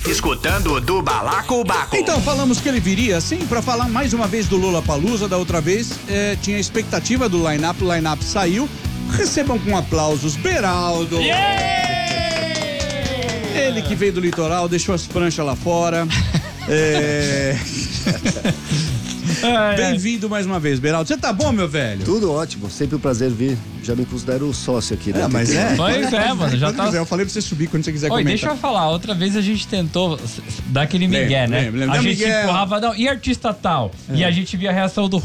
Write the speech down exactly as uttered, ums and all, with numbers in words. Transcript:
Escutando do Balacobaco. Então, falamos que ele viria, sim, pra falar mais uma vez do Lollapalooza. Da outra vez, é, tinha expectativa do line-up, o line-up saiu. Recebam com aplausos Beraldo. Yeah! Ele que veio do litoral, deixou as pranchas lá fora. é... Bem-vindo mais uma vez, Beraldo. Você tá bom, meu velho? Tudo ótimo, sempre um prazer vir. Já me considero sócio aqui, né? É, mas é. Pois é, mano, já tá... quiser, eu falei pra você subir quando você quiser Oi, comentar. deixa eu falar, outra vez a gente tentou dar aquele migué, né? lembra, lembra. A Não, gente Miguel. empurrava, não, e artista tal? É. E a gente via a reação do